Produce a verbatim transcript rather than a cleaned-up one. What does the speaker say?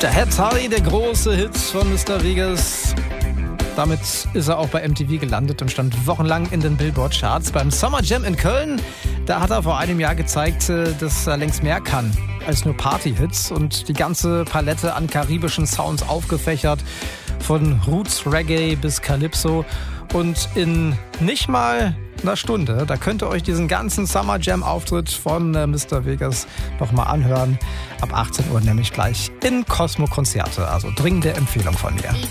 Der Head Hardy, der große Hit von Mister Vegas. Damit ist er auch bei M T V gelandet und stand wochenlang in den Billboard-Charts. Beim Summer Jam in Köln, da hat er vor einem Jahr gezeigt, dass er längst mehr kann als nur Party-Hits und die ganze Palette an karibischen Sounds aufgefächert, von Roots, Reggae bis Calypso. Und in nicht mal einer Stunde, da könnt ihr euch diesen ganzen Summer Jam-Auftritt von äh, Mister Vegas nochmal anhören. Ab achtzehn Uhr nämlich gleich in Cosmo Konzerte. Also dringende Empfehlung von mir.